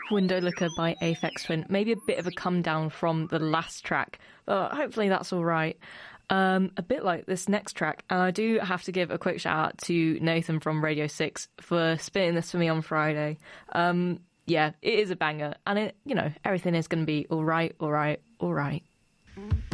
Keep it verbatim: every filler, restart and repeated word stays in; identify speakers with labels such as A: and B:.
A: Window Looker by Aphex Twin. Maybe a bit of a come down from the last track, but hopefully that's all right. Um, a bit like this next track, and I do have to give a quick shout out to Nathan from Radio six for spitting this for me on Friday. Um, yeah, it is a banger, and it, you know, everything is going to be all right, all right, all right.